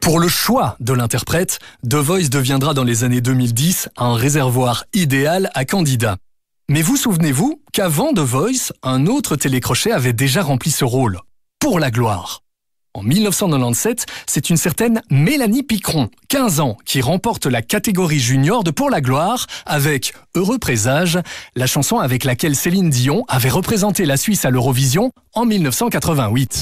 Pour le choix de l'interprète, The Voice deviendra dans les années 2010 un réservoir idéal à candidats. Mais vous souvenez-vous qu'avant The Voice, un autre télécrochet avait déjà rempli ce rôle, Pour la gloire. En 1997, c'est une certaine Mélanie Picron, 15 ans, qui remporte la catégorie junior de Pour la gloire avec Heureux présage, la chanson avec laquelle Céline Dion avait représenté la Suisse à l'Eurovision en 1988.